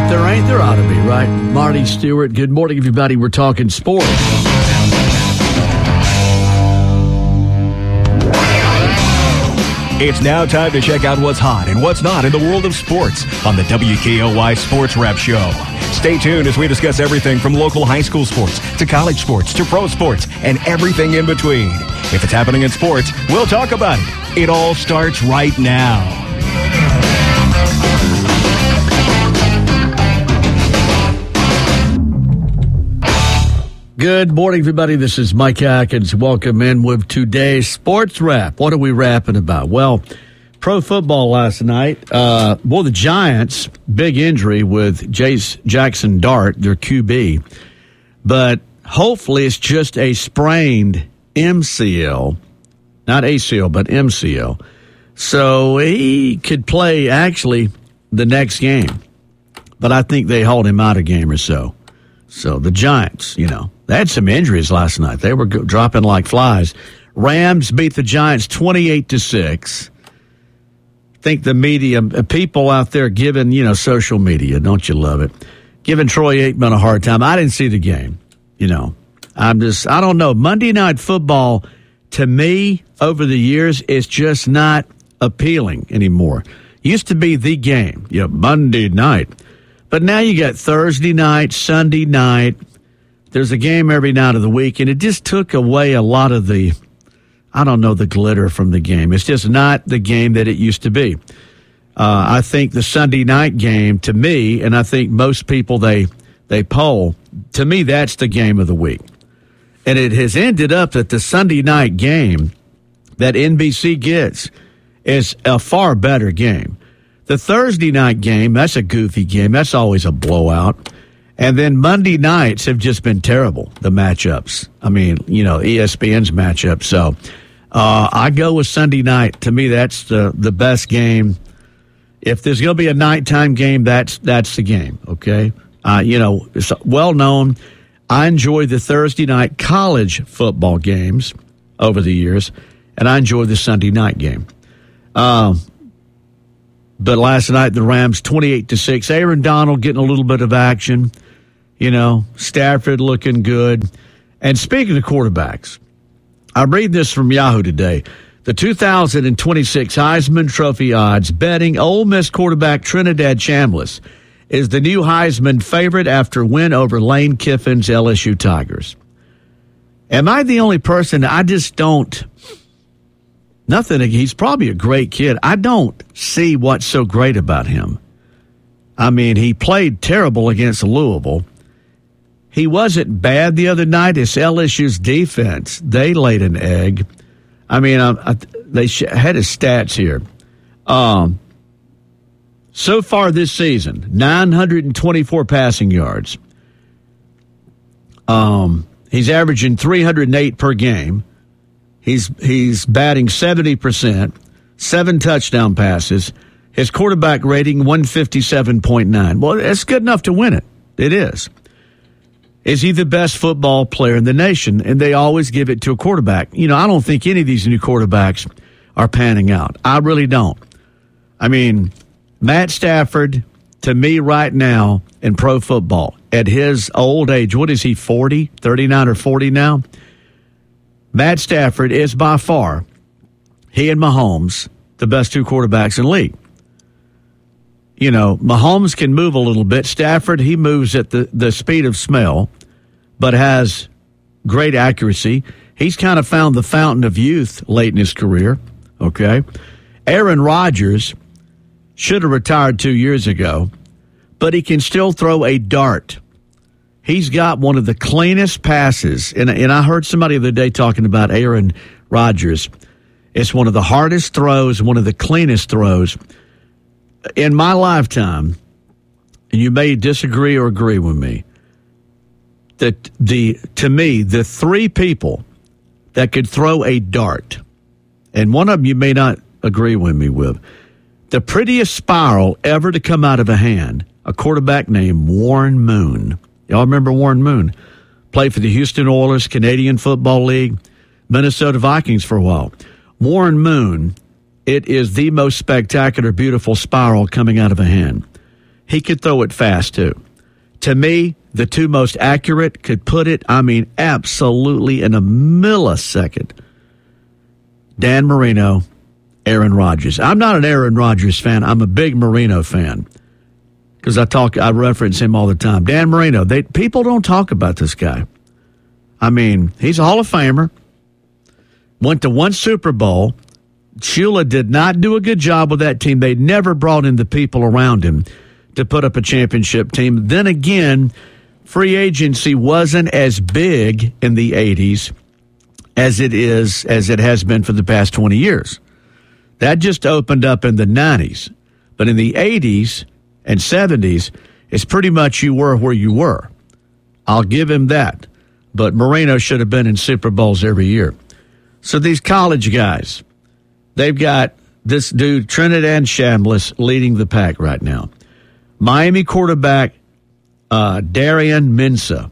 If there ain't, there ought to be, right? Marty Stewart, good morning, everybody. We're talking sports. It's now time to check out what's hot and what's not in the world of sports on the WKOY Sports Wrap Show. Stay tuned as we discuss everything from local high school sports to college sports to pro sports and everything in between. If it's happening in sports, we'll talk about it. It all starts right now. Good morning, everybody. This is Mike Atkins. Welcome in with today's Sports Wrap. What are we rapping about? Well, pro football last night. The Giants, big injury with Jackson Dart, their QB. But hopefully it's just a sprained MCL. Not ACL, but MCL. So he could play, actually, the next game. But I think they hold him out a game or so. So the Giants, they had some injuries last night. They were dropping like flies. Rams beat the Giants 28-6. I think the media, people out there giving, social media, don't you love it? Giving Troy Aikman a hard time. I didn't see the game. I don't know. Monday Night Football, to me, over the years, is just not appealing anymore. Used to be the game, Monday night. But now you got Thursday night, Sunday night. There's a game every night of the week, and it just took away a lot of the glitter from the game. It's just not the game that it used to be. I think the Sunday night game, to me, and I think most people they poll, to me, that's the game of the week. And it has ended up that the Sunday night game that NBC gets is a far better game. The Thursday night game, that's a goofy game. That's always a blowout. And then Monday nights have just been terrible, the matchups. I mean, ESPN's matchup. So I go with Sunday night. To me, that's the best game. If there's going to be a nighttime game, that's the game, okay? It's well known. I enjoy the Thursday night college football games over the years, and I enjoy the Sunday night game. But last night, the Rams 28-6. Aaron Donald getting a little bit of action. Stafford looking good. And speaking of quarterbacks, I'm reading this from Yahoo today. The 2026 Heisman Trophy odds betting Ole Miss quarterback Trinidad Chambliss is the new Heisman favorite after win over Lane Kiffin's LSU Tigers. Am I the only person? I just don't. Nothing. He's probably a great kid. I don't see what's so great about him. I mean, he played terrible against Louisville. He wasn't bad the other night. It's LSU's defense. They laid an egg. I mean, they had his stats here. So far this season, 924 passing yards. He's averaging 308 per game. He's batting 70%, 7 touchdown passes. His quarterback rating, 157.9. Well, that's good enough to win it. It is. Is he the best football player in the nation? And they always give it to a quarterback. I don't think any of these new quarterbacks are panning out. I really don't. I mean, Matt Stafford, to me right now in pro football, at his old age, what is he, 40, 39 or 40 now? Matt Stafford is by far, he and Mahomes, the best two quarterbacks in the league. Mahomes can move a little bit. Stafford, he moves at the speed of smell, but has great accuracy. He's kind of found the fountain of youth late in his career, okay? Aaron Rodgers should have retired 2 years ago, but he can still throw a dart. He's got one of the cleanest passes, and I heard somebody the other day talking about Aaron Rodgers. It's one of the hardest throws, one of the cleanest throws. In my lifetime, and you may disagree or agree with me, that to me, the three people that could throw a dart, and one of them you may not agree with me with, the prettiest spiral ever to come out of a hand, a quarterback named Warren Moon. Y'all remember Warren Moon? Played for the Houston Oilers, Canadian Football League, Minnesota Vikings for a while. Warren Moon, it is the most spectacular, beautiful spiral coming out of a hand. he could throw it fast, too. To me, the two most accurate could put it, absolutely in a millisecond. Dan Marino, Aaron Rodgers. I'm not an Aaron Rodgers fan. I'm a big Marino fan because I reference him all the time. Dan Marino, people don't talk about this guy. He's a Hall of Famer. Went to one Super Bowl. Shula did not do a good job with that team. They never brought in the people around him to put up a championship team. Then again, free agency wasn't as big in the 80s as it has been for the past 20 years. That just opened up in the 90s. But in the 80s and 70s, it's pretty much you were where you were. I'll give him that. But Marino should have been in Super Bowls every year. So these college guys, they've got this dude, Trinidad Chambliss, leading the pack right now. Miami quarterback Darian Mensah.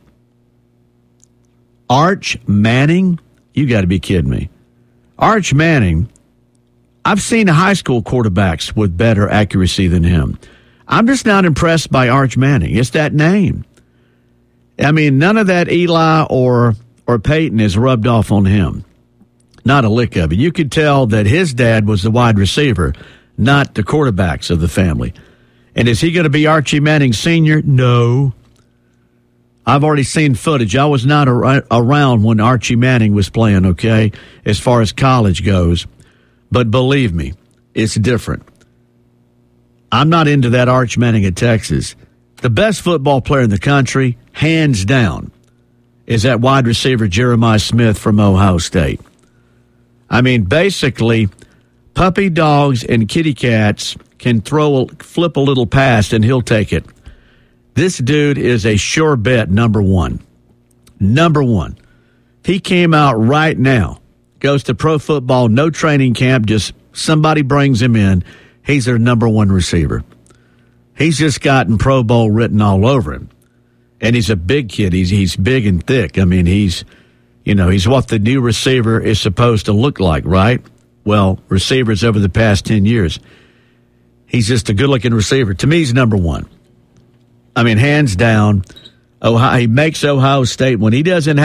Arch Manning? You got to be kidding me. Arch Manning, I've seen high school quarterbacks with better accuracy than him. I'm just not impressed by Arch Manning. It's that name. None of that Eli or Peyton is rubbed off on him. Not a lick of it. You could tell that his dad was the wide receiver, not the quarterbacks of the family. And is he going to be Archie Manning Sr.? No. I've already seen footage. I was not around when Archie Manning was playing, okay, as far as college goes. But believe me, it's different. I'm not into that Arch Manning at Texas. The best football player in the country, hands down, is that wide receiver Jeremiah Smith from Ohio State. Basically, puppy dogs and kitty cats can flip a little pass and he'll take it. This dude is a sure bet, number one. Number one. He came out right now, goes to pro football, no training camp, just somebody brings him in. He's their number one receiver. He's just gotten Pro Bowl written all over him. And he's a big kid. He's big and thick. He's what the new receiver is supposed to look like, right? Well, receivers over the past 10 years. He's just a good-looking receiver. To me, he's number one. Hands down. He makes Ohio State when he doesn't have